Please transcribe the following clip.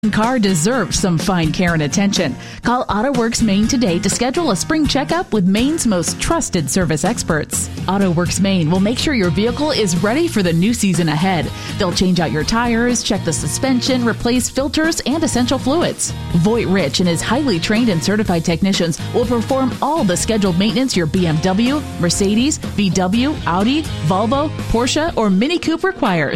Car deserves some fine care and attention. Call AutoWorks Maine today to schedule a spring checkup with Maine's most trusted service experts. AutoWorks Maine will make sure your vehicle is ready for the new season ahead. They'll change out your tires, check the suspension, replace filters, and essential fluids. Voight Rich and his highly trained and certified technicians will perform all the scheduled maintenance your BMW, Mercedes, VW, Audi, Volvo, Porsche, or Mini Coupe requires.